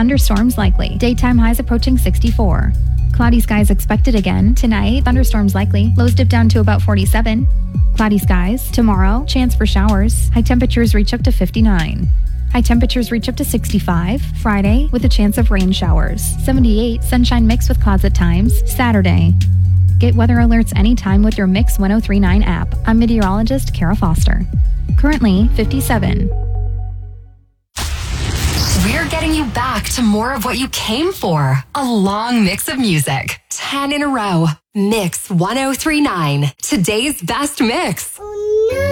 thunderstorms likely. Daytime highs approaching 64. Cloudy skies expected again. Tonight, thunderstorms likely. Lows dip down to about 47. Cloudy skies. Tomorrow, chance for showers. High temperatures reach up to 59. High temperatures reach up to 65. Friday, with a chance of rain showers. 78, sunshine mixed with clouds at times. Saturday. Get weather alerts anytime with your Mix 1039 app. I'm meteorologist Kara Foster. Currently, 57. We're getting you back to more of what you came for. A long mix of music. 10 in a row. Mix 1039. Today's best mix.